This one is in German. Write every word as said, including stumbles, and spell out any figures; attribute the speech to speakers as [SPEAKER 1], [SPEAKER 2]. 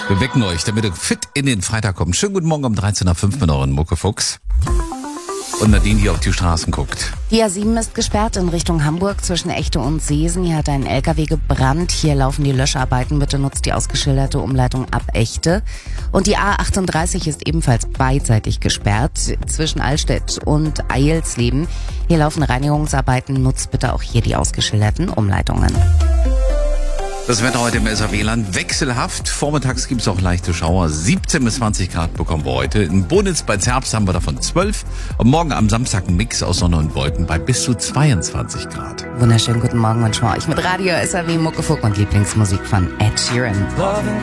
[SPEAKER 1] Wir wecken euch, damit ihr fit in den Freitag kommt. Schönen guten Morgen um dreizehn Uhr fünf mit euren Muckefuchs. Und Nadine, die auf die Straßen guckt.
[SPEAKER 2] Die A sieben ist gesperrt in Richtung Hamburg zwischen Echte und Seesen. Hier hat ein L K W gebrannt. Hier laufen die Löscharbeiten. Bitte nutzt die ausgeschilderte Umleitung ab Echte. Und die A achtunddreißig ist ebenfalls beidseitig gesperrt zwischen Allstedt und Eilsleben. Hier laufen Reinigungsarbeiten. Nutzt bitte auch hier die ausgeschilderten Umleitungen.
[SPEAKER 1] Das Wetter heute im S A W-Land wechselhaft. Vormittags gibt es auch leichte Schauer. siebzehn bis zwanzig Grad bekommen wir heute. In Bonitz bei Zerbst haben wir davon zwölf. Und morgen am Samstag ein Mix aus Sonne und Wolken bei bis zu zweiundzwanzig Grad.
[SPEAKER 2] Wunderschönen guten Morgen wünschen wir euch mit Radio S A W Muckefuck und Lieblingsmusik von Ed Sheeran.